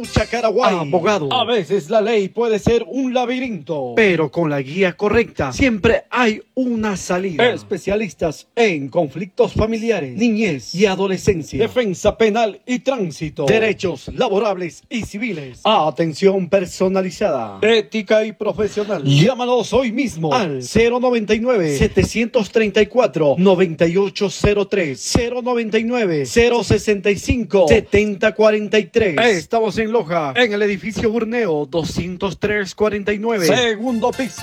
Lucha Caraguay. Abogado. A veces la ley puede ser un laberinto, pero con la guía correcta siempre hay una salida. Especialistas en conflictos familiares, niñez y adolescencia, defensa penal y tránsito, derechos laborables y civiles, atención personalizada, ética y profesional. Llámanos hoy mismo al 099-734-9803, 099-065-7043. Estamos en Loja, en el edificio Burneo 203-49, segundo piso.